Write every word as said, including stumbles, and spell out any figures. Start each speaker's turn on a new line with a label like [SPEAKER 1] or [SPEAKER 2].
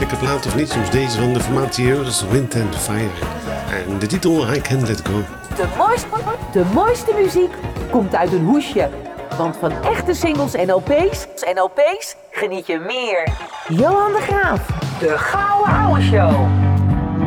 [SPEAKER 1] heerlijke plaat of niet? Zoals deze van de formatie Earth, Wind and Fire. En de titel I Can't Let Go.
[SPEAKER 2] De mooiste, de mooiste muziek komt uit een hoesje. Want van echte singles en L P's, en L P's geniet je meer. Johan de Graaf, de Gouden Ouwe Show.